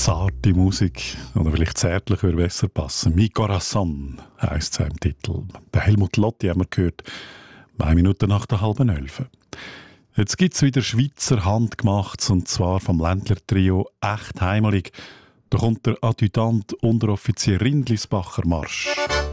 Zarte Musik, oder vielleicht zärtlich würde besser passen. «Mi Corazon» heisst es im Titel. Der Helmut Lotti haben wir gehört, 1 Minute nach der 10:30. Jetzt gibt es wieder Schweizer Handgemachtes, und zwar vom Ländler-Trio «Echt heimelig». Da kommt der Adjutant Unteroffizier Rindlisbacher Marsch.